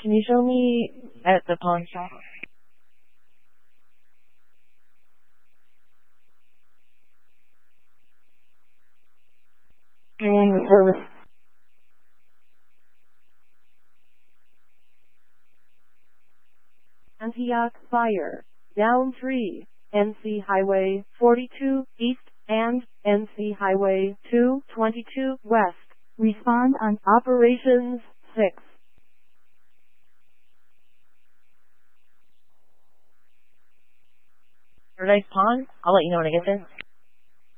Can you show me at the pawn shop? And the service. Antioch Fire. Down 3. NC Highway 42 East and NC Highway 222 West. Respond on Operations 6. Paradise Pawn? I'll let you know when I get there.